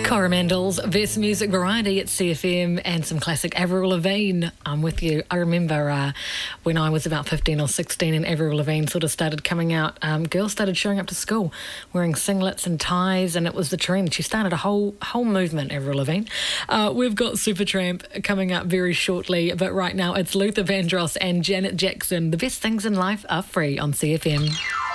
Coromandel's Best Music Variety at CFM and some classic Avril Lavigne. I'm with you. I remember when I was about 15 or 16 and Avril Lavigne sort of started coming out, girls started showing up to school wearing singlets and ties, and it was the trend. She started a whole movement, Avril Lavigne. We've got Supertramp coming up very shortly, but right now it's Luther Vandross and Janet Jackson. The best things in life are free on CFM.